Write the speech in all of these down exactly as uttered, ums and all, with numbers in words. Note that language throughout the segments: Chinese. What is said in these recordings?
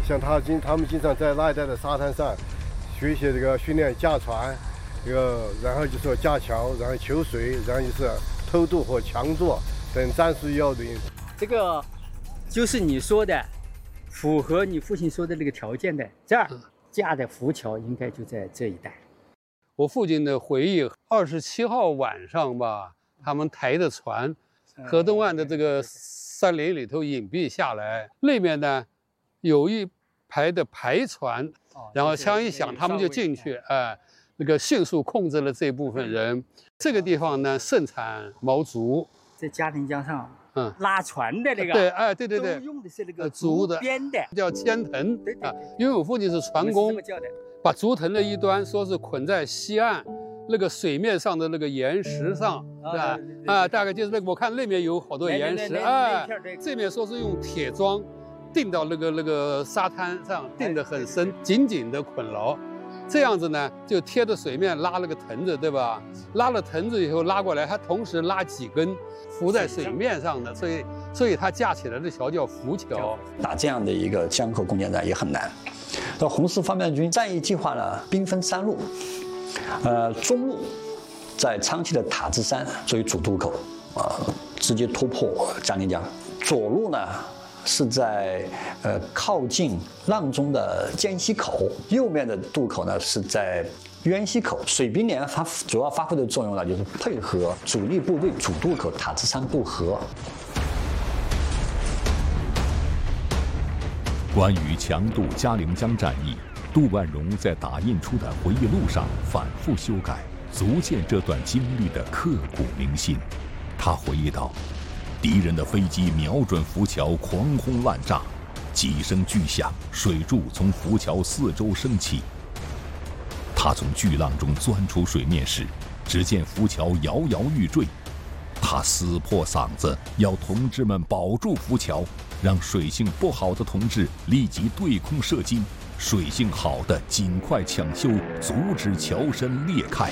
像他经他们经常在那一带的沙滩上学习这个训练驾船，这个然后就说架桥，然后求水，然后就是偷渡和强作等战术要领。 这个就是你说的，符合你父亲说的那个条件的，这儿架的浮桥应该就在这一带。 我父亲的回忆，二十七号晚上吧，他们抬的船，河东岸的这个山林里头隐蔽下来，那边呢有一排的排船，然后枪一响，他们就进去，哎、呃，那个迅速控制了这部分人。这个地方呢盛产毛竹， 在嘉陵江上， 嗯， 拉船的那个， 对，哎，对对对， 都用的是那个竹的编的， 叫尖藤， 对对啊，因为我父亲是船工，把竹藤的一端说是捆在西岸那个水面上的那个岩石上，是吧？啊，大概就是那个，我看那边有好多岩石，哎，这面说是用铁桩钉到那个那个沙滩上，钉得很深，紧紧的捆牢。这样子呢，就贴着水面拉了个藤子，对吧？拉了藤子以后拉过来，它同时拉几根浮在水面上的，所以所以它架起来的桥叫浮桥。 打这样的一个江口攻坚战也很难。那红四方面军战役计划呢，兵分三路，呃，中路在昌溪的塔子山作为主渡口，啊、呃，直接突破嘉陵江。左路呢，是在呃靠近阆中的尖溪口，右面的渡口呢是在渊溪口。水兵连它主要发挥的作用呢，就是配合主力部队主渡口塔子山渡河。 关于强渡嘉陵江战役，杜万荣在打印出的回忆录上反复修改，足见这段经历的刻骨铭心。他回忆道，敌人的飞机瞄准浮桥狂轰滥炸，几声巨响，水柱从浮桥四周升起。他从巨浪中钻出水面时，只见浮桥摇摇欲坠。他撕破嗓子，要同志们保住浮桥，让水性不好的同志立即对空射击，水性好的尽快抢修，阻止桥身裂开。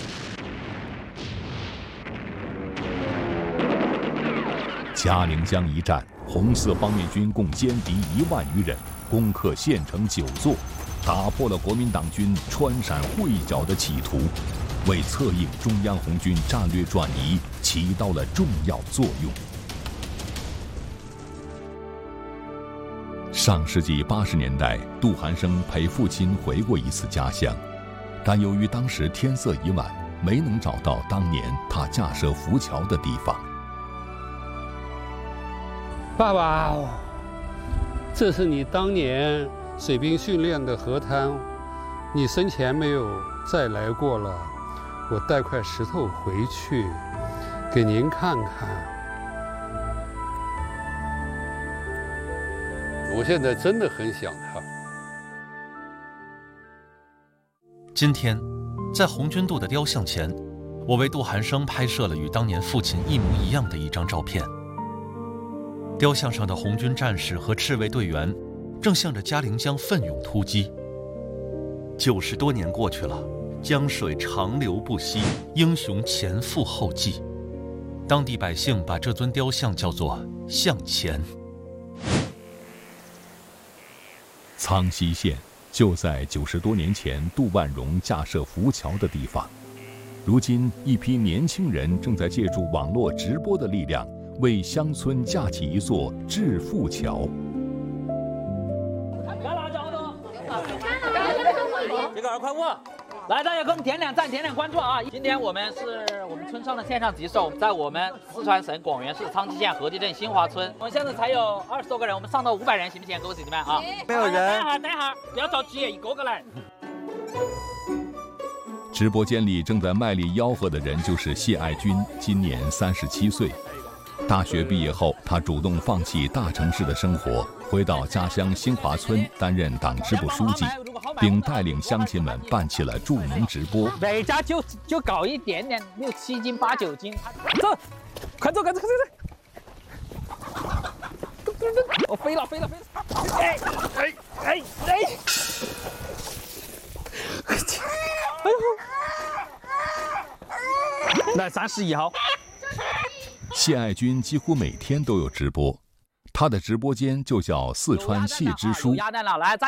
嘉陵江一战，红四方面军共歼敌一万余人，攻克县城九座，打破了国民党军穿陕会剿的企图，为策应中央红军战略转移起到了重要作用。上世纪八十年代，杜寒生陪父亲回过一次家乡，但由于当时天色已晚，没能找到当年他架设浮桥的地方。 爸爸，这是你当年水兵训练的河滩，你生前没有再来过了。我带块石头回去，给您看看。我现在真的很想他。 今天，在红军渡的雕像前，我为杜寒生拍摄了与当年父亲一模一样的一张照片。雕像上的红军战士和赤卫队员正向着嘉陵江奋勇突击。九十多年过去了，江水长流不息，英雄前赴后继。当地百姓把这尊雕像叫做“向前”。 苍溪县就在九十多年前杜万荣架设浮桥的地方。如今，一批年轻人正在借助网络直播的力量，为乡村架起一座致富桥。 这个二块五，来，大家给我们点两赞，点两关注啊！今天我们是我们村上的线上集售，在我们四川省广元市昌溪县河堤镇新华村，我们现在才有二十多个人，我们上到五百人，行不行？各位姐姐们啊， 没有人。 等一下，等一下，不要着急，一个个来。 直播间里正在卖力吆喝的人就是谢爱军，今年三十七岁。大学毕业后，他主动放弃大城市的生活，回到家乡新华村担任党支部书记，并带领乡亲们办起了助农直播。 每家就就搞一点点，六七斤、八九斤。走，快走，快走，快走！我飞了，飞了，飞了！哎哎哎哎！哎呦！来三十一号。 谢爱军几乎每天都有直播，他的直播间就叫四川谢之书。 鸭蛋了，来。